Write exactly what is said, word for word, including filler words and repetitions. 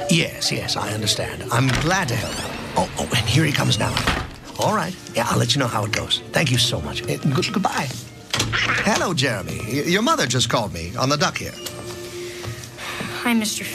Yes, yes, I understand. I'm glad to help out. Oh, oh, and here he comes now. All right. Yeah, I'll let you know how it goes. Thank you so much. Uh, good, goodbye. Hello, Jeremy. Y- your mother just called me on the duck here. Hi, Mister